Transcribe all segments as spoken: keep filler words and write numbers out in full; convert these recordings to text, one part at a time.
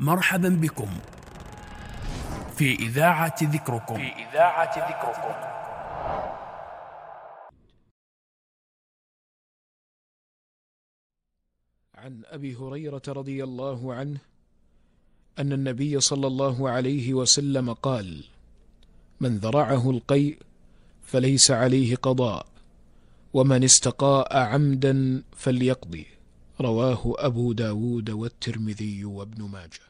مرحبا بكم في إذاعة ذكركم في إذاعة ذكركم عن أبي هريرة رضي الله عنه أن النبي صلى الله عليه وسلم قال: من ذرعه القيء فليس عليه قضاء، ومن استقاء عمدا فليقضي. رواه أبو داود والترمذي وابن ماجه.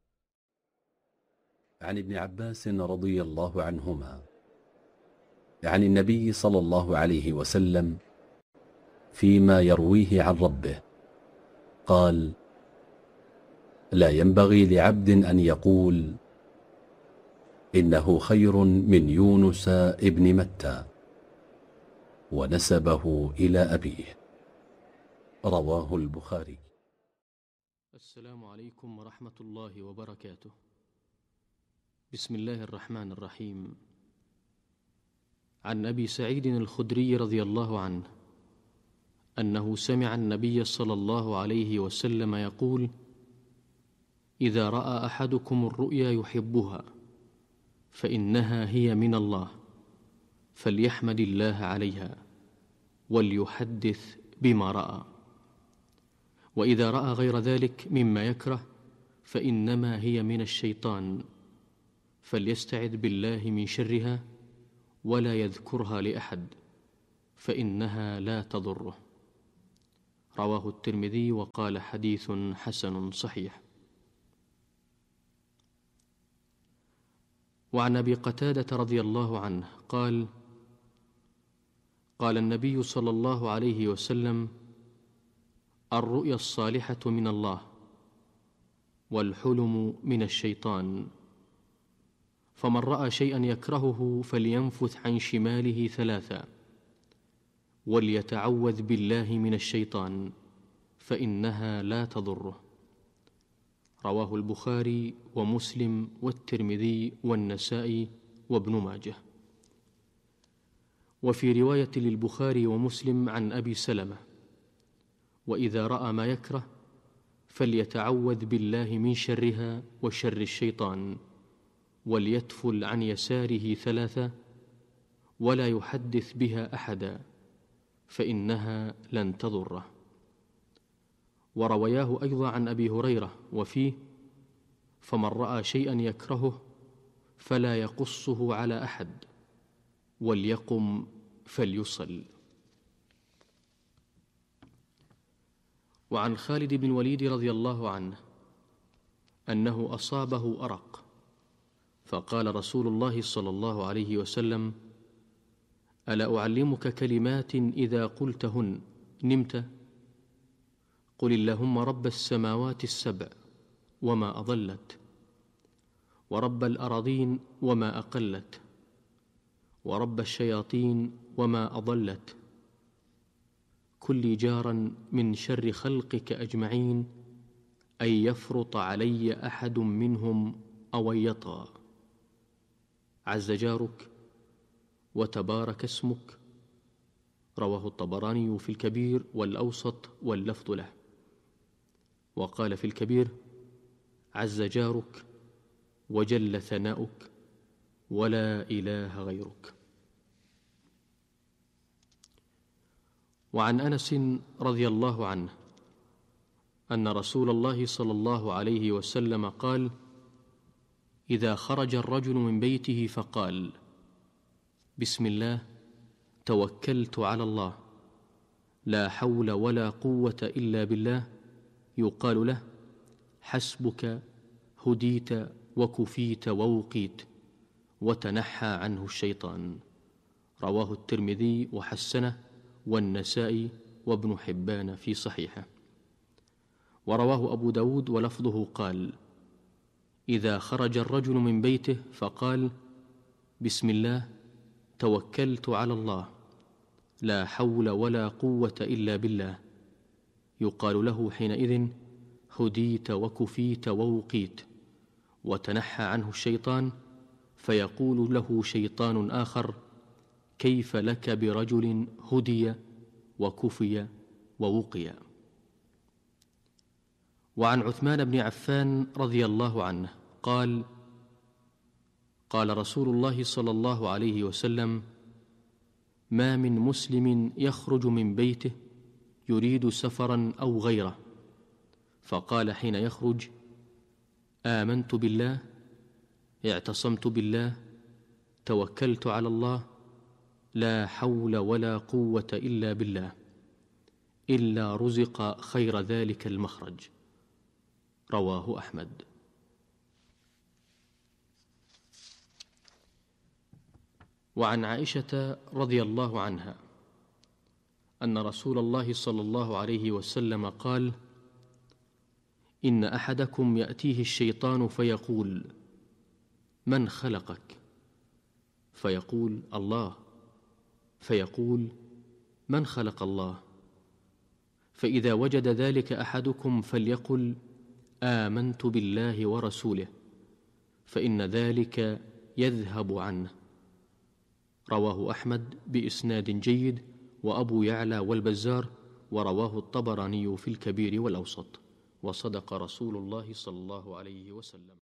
عن ابن عباس رضي الله عنهما عن النبي صلى الله عليه وسلم فيما يرويه عن ربه قال: لا ينبغي لعبد أن يقول إنه خير من يونس ابن متى، ونسبه إلى أبيه. رواه البخاري. السلام عليكم ورحمة الله وبركاته. بسم الله الرحمن الرحيم. عن أبي سعيد الخدري رضي الله عنه أنه سمع النبي صلى الله عليه وسلم يقول: إذا رأى أحدكم الرؤيا يحبها فإنها هي من الله، فليحمد الله عليها وليحدث بما رأى. وإذا رأى غير ذلك مما يكره فإنما هي من الشيطان، فليستعذ بالله من شرها ولا يذكرها لأحد، فإنها لا تضره. رواه الترمذي وقال: حديث حسن صحيح. وعن أبي قتادة رضي الله عنه قال: قال النبي صلى الله عليه وسلم: الرؤيا الصالحة من الله، والحلم من الشيطان، فمن رأى شيئا يكرهه فلينفث عن شماله ثلاثا، وليتعوذ بالله من الشيطان، فإنها لا تضره. رواه البخاري ومسلم والترمذي والنسائي وابن ماجه. وفي رواية للبخاري ومسلم عن أبي سلمة: وإذا رأى ما يكره فليتعوذ بالله من شرها وشر الشيطان، وليتفل عن يساره ثلاثة، ولا يحدث بها أحدا، فإنها لن تضره. وروياه أيضا عن أبي هريرة وفيه: فمن رأى شيئا يكرهه فلا يقصه على أحد، وليقم فليصل. وعن خالد بن الوليد رضي الله عنه أنه أصابه أرق، فقال رسول الله صلى الله عليه وسلم: ألا أعلمك كلمات إذا قلتهن نمت؟ قل اللهم رب السماوات السبع وما أضلت، ورب الأراضين وما أقلت، ورب الشياطين وما أضلت، كل جارا من شر خلقك أجمعين، أن يفرط علي أحد منهم أو أن يطغى. عز جارك وتبارك اسمك. رواه الطبراني في الكبير والأوسط واللفظ له. وقال في الكبير: عز جارك وجل ثناؤك ولا إله غيرك. وعن أنس رضي الله عنه أن رسول الله صلى الله عليه وسلم قال: إذا خرج الرجل من بيته فقال: بسم الله توكلت على الله، لا حول ولا قوة إلا بالله، يقال له: حسبك، هديت وكفيت ووقيت، وتنحى عنه الشيطان. رواه الترمذي وحسنه والنسائي وابن حبان في صحيحه. ورواه أبو داود ولفظه قال: إذا خرج الرجل من بيته فقال: بسم الله توكلت على الله، لا حول ولا قوة إلا بالله، يقال له حينئذ: هديت وكفيت ووقيت، وتنحى عنه الشيطان، فيقول له شيطان آخر: كيف لك برجل هدي وكفي ووقي؟ وعن عثمان بن عفان رضي الله عنه قال: قال رسول الله صلى الله عليه وسلم: ما من مسلم يخرج من بيته يريد سفرا أو غيره فقال حين يخرج: آمنت بالله، اعتصمت بالله، توكلت على الله، لا حول ولا قوة إلا بالله، إلا رزق خير ذلك المخرج. رواه أحمد. وعن عائشة رضي الله عنها أن رسول الله صلى الله عليه وسلم قال: إن أحدكم يأتيه الشيطان فيقول: من خلقك؟ فيقول: الله. فيقول: من خلق الله؟ فإذا وجد ذلك أحدكم فليقل: آمنت بالله ورسوله، فإن ذلك يذهب عنه. رواه أحمد بإسناد جيد، وأبو يعلى والبزار، ورواه الطبراني في الكبير والأوسط. وصدق رسول الله صلى الله عليه وسلم.